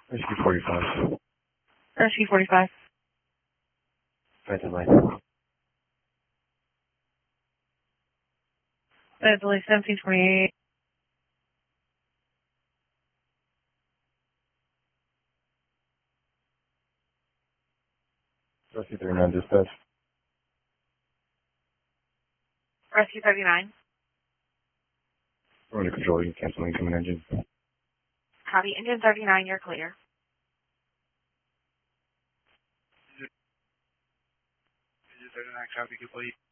Rescue 45. Rescue 45. Flight delay. Flight delay 1728. Rescue 39 dispatch. Rescue 39. We're under control. You can cancel incoming engine. Copy. Engine 39, you're clear. Engine 39, copy, complete.